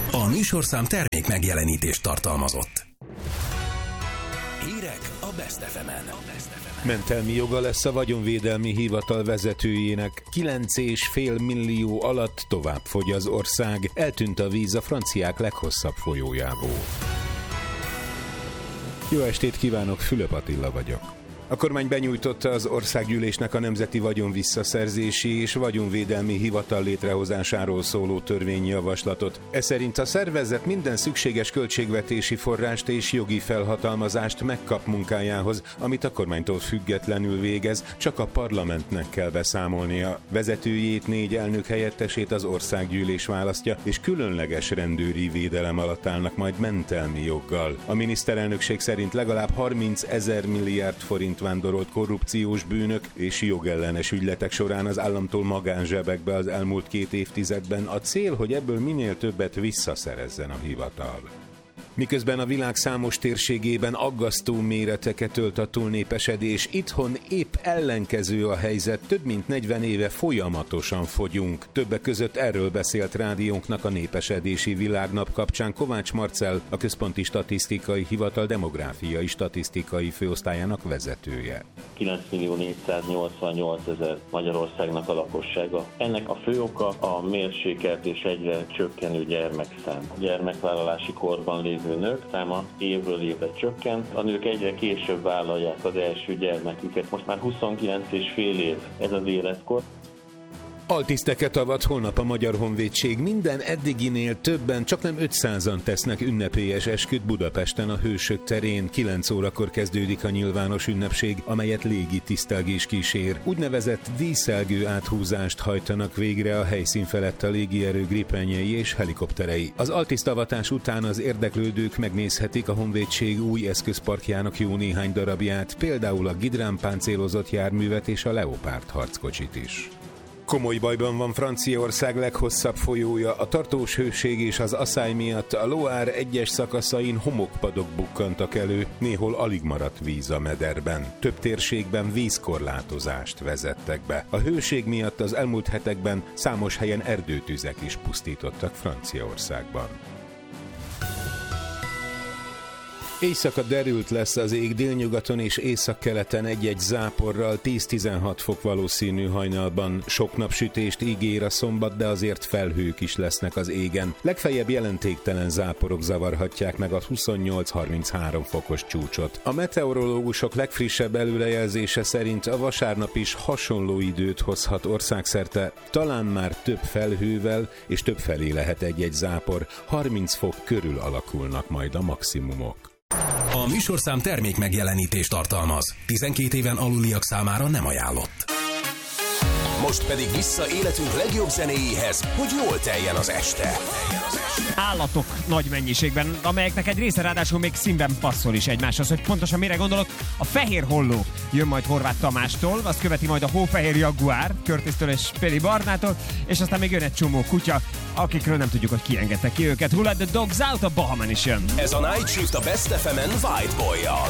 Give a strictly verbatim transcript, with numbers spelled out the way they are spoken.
A műsorszám termék megjelenítést tartalmazott. Hírek a Best ef emen. Mentelmi joga lesz a vagyonvédelmi hivatal vezetőjének. kilenc és fél millió alatt tovább fogy az ország. Eltűnt a víz a franciák leghosszabb folyójából. Jó estét kívánok, Fülöp Attila vagyok. A kormány benyújtotta az országgyűlésnek a Nemzeti Vagyon Visszaszerzési és Vagyonvédelmi Hivatal létrehozásáról szóló törvényjavaslatot. Ez szerint a szervezet minden szükséges költségvetési forrást és jogi felhatalmazást megkap munkájához, amit a kormánytól függetlenül végez, csak a parlamentnek kell beszámolnia. Vezetőjét, négy elnök helyettesét az országgyűlés választja, és különleges rendőri védelem alatt állnak majd mentelmi joggal. A miniszterelnökség szerint legalább harmincezer milliárd forint vándorolt korrupciós bűnök és jogellenes ügyletek során az államtól magánzsebekbe az elmúlt két évtizedben. A cél, hogy ebből minél többet visszaszerezzen a hivatal. Miközben a világ számos térségében aggasztó méreteket ölt a túlnépesedés, itthon épp ellenkező a helyzet, több mint negyven éve folyamatosan fogyunk. Többek között erről beszélt rádiónknak a Népesedési Világnap kapcsán Kovács Marcell, a Központi Statisztikai Hivatal demográfiai statisztikai főosztályának vezetője. kilenc millió négyszáznyolcvannyolcezer Magyarországnak a lakossága. Ennek a fő oka a mérsékelt és egyre csökkenő gyermekszám. Gyermekvállalási korban lévő nők száma évről évre csökkent. A nők egyre később vállalják az első gyermeküket. Most már huszonkilenc és fél év ez az életkor. Altiszteket avat holnap a Magyar Honvédség. Minden eddiginél többen, csaknem ötszázan tesznek ünnepélyes esküt Budapesten a Hősök terén. kilenc órakor kezdődik a nyilvános ünnepség, amelyet légi tisztelgés kísér. Úgynevezett díszelgő áthúzást hajtanak végre a helyszín felett a légierő gripenjei és helikopterei. Az altisztavatás után az érdeklődők megnézhetik a Honvédség új eszközparkjának jó néhány darabját, például a Gidrán páncélozott járművet és a Leopard harckocsit is. Komoly bajban van Franciaország leghosszabb folyója. A tartós hőség és az aszály miatt a Loire egyes szakaszain homokpadok bukkantak elő, néhol alig maradt víz a mederben. Több térségben vízkorlátozást vezettek be. A hőség miatt az elmúlt hetekben számos helyen erdőtüzek is pusztítottak Franciaországban. Éjszaka derült lesz az ég, délnyugaton és északkeleten egy-egy záporral, tíz-tizenhat fok valószínű hajnalban. Sok napsütést ígér a szombat, de azért felhők is lesznek az égen. Legfeljebb jelentéktelen záporok zavarhatják meg a huszonnyolc-harminchárom fokos csúcsot. A meteorológusok legfrissebb előrejelzése szerint a vasárnap is hasonló időt hozhat országszerte, talán már több felhővel és több felé lehet egy-egy zápor. harminc fok körül alakulnak majd a maximumok. A műsorszám termék megjelenítést tartalmaz. tizenkét éven aluliak számára nem ajánlott. Most pedig vissza életünk legjobb zenéjéhez, hogy jól teljen az este. Állatok nagy mennyiségben, amelyeknek egy része ráadásul még színben passzol is egymáshoz. Hogy pontosan mire gondolok, a fehér holló jön majd Horváth Tamástól, azt követi majd a hófehér jaguár, Curtis-től és Peli Barnától, és aztán még jön egy csomó kutya, akikről nem tudjuk, hogy ki engedte ki őket. Who Let the Dogs Out, a Bahaman is jön. Ez a Night Shift a Best ef emen White Boy-jal.